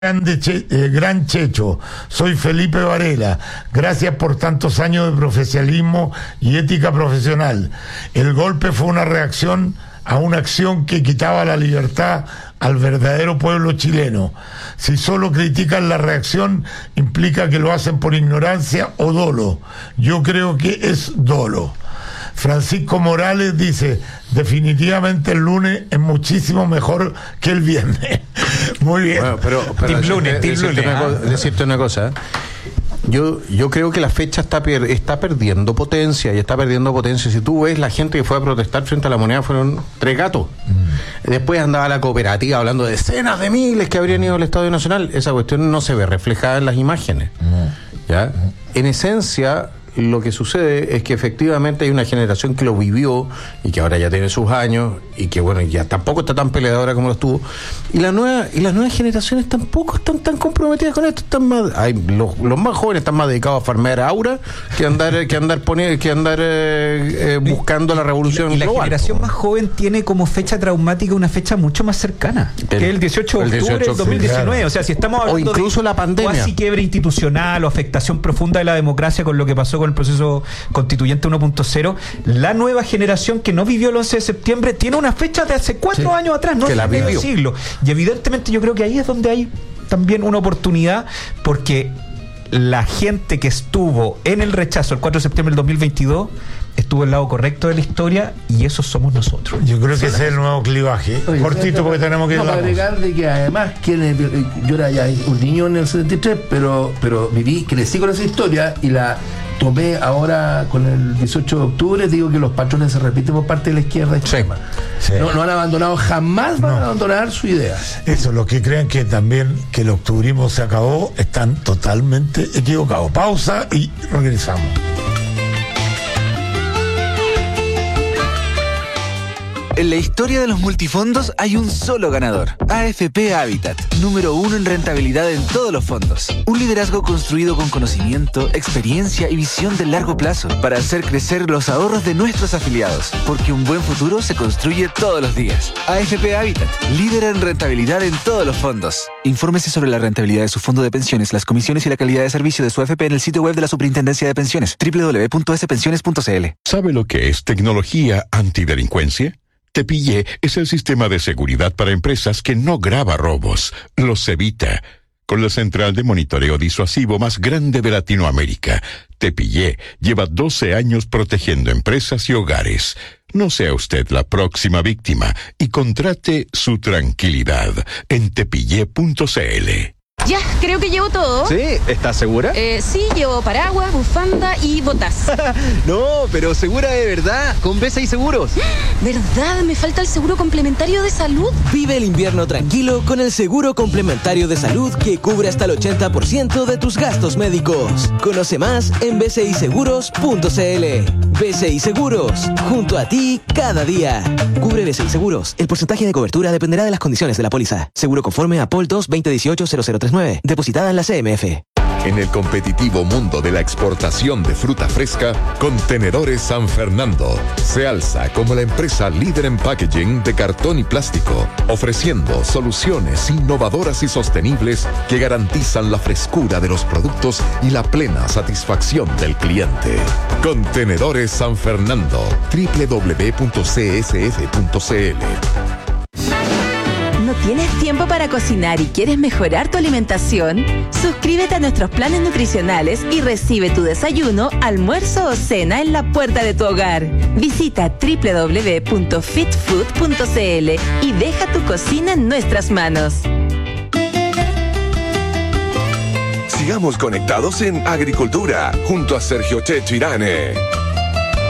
Gran Checho, soy Felipe Varela. Gracias por tantos años de profesionalismo y ética profesional. El golpe fue una reacción a una acción que quitaba la libertad al verdadero pueblo chileno. Si solo critican la reacción, implica que lo hacen por ignorancia o dolo. Yo creo que es dolo. Francisco Morales dice: definitivamente el lunes es muchísimo mejor que el viernes. Muy bien. Bueno, pero decirte una cosa. Yo creo que la fecha está perdiendo potencia, y está perdiendo potencia. Si tú ves, la gente que fue a protestar frente a la Moneda fueron 3 gatos. Después andaba la cooperativa hablando de decenas de miles que habrían ido al Estadio Nacional. Esa cuestión no se ve reflejada en las imágenes. ¿Ya? En esencia, lo que sucede es que efectivamente hay una generación que lo vivió y que ahora ya tiene sus años y que bueno, ya tampoco está tan peleadora como lo estuvo, y las nuevas generaciones tampoco están tan comprometidas con esto. Los más jóvenes están más dedicados a farmear aura que andar buscando la revolución y la global. Generación más joven tiene como fecha traumática una fecha mucho más cercana, que es el 18 de octubre del 2019. Claro. O sea, si estamos hablando o incluso de la pandemia, cuasi quiebre institucional o afectación profunda de la democracia con lo que pasó con el proceso constituyente 1.0, la nueva generación que no vivió el 11 de septiembre tiene una fecha de hace 4 años atrás, no hace medio siglo. Y evidentemente yo creo que ahí es donde hay también una oportunidad, porque la gente que estuvo en el rechazo el 4 de septiembre del 2022 estuvo al lado correcto de la historia, y esos somos nosotros. Yo creo que ese es el nuevo clivaje. Cortito, porque tenemos que ir. Para agregar de que además yo era ya un niño en el 73, pero crecí con esa historia y la tomé ahora con el 18 de octubre. Digo que los patrones se repiten por parte de la izquierda extrema. Sí. No han abandonado, jamás van a abandonar su idea. Eso, los que crean que también que el octubrismo se acabó están totalmente equivocados. Pausa y regresamos. En la historia de los multifondos hay un solo ganador: AFP Habitat, número 1 en rentabilidad en todos los fondos. Un liderazgo construido con conocimiento, experiencia y visión de largo plazo para hacer crecer los ahorros de nuestros afiliados, porque un buen futuro se construye todos los días. AFP Habitat, líder en rentabilidad en todos los fondos. Infórmese sobre la rentabilidad de su fondo de pensiones, las comisiones y la calidad de servicio de su AFP en el sitio web de la Superintendencia de Pensiones, www.spensiones.cl. ¿Sabe lo que es tecnología antidelincuencia? Tepillé es el sistema de seguridad para empresas que no graba robos, los evita. Con la central de monitoreo disuasivo más grande de Latinoamérica, Tepillé lleva 12 años protegiendo empresas y hogares. No sea usted la próxima víctima y contrate su tranquilidad en tepillé.cl. Ya, creo que llevo todo. ¿Sí? ¿Estás segura? Sí, llevo paraguas, bufanda y botas. No, pero segura de verdad, con BCI Seguros. ¿Verdad? Me falta el seguro complementario de salud. Vive el invierno tranquilo con el seguro complementario de salud que cubre hasta el 80% de tus gastos médicos. Conoce más en bciseguros.cl. BCI Seguros, junto a ti cada día. Cubre BCI Seguros. El porcentaje de cobertura dependerá de las condiciones de la póliza. Seguro conforme a POL 2-2018-0039. Depositada en la CMF. En el competitivo mundo de la exportación de fruta fresca, Contenedores San Fernando se alza como la empresa líder en packaging de cartón y plástico, ofreciendo soluciones innovadoras y sostenibles que garantizan la frescura de los productos y la plena satisfacción del cliente. Contenedores San Fernando, www.csf.cl. ¿No tienes tiempo para cocinar y quieres mejorar tu alimentación? Suscríbete a nuestros planes nutricionales y recibe tu desayuno, almuerzo o cena en la puerta de tu hogar. Visita www.fitfood.cl y deja tu cocina en nuestras manos. Sigamos conectados en Agricultura, junto a Sergio Checho Irane.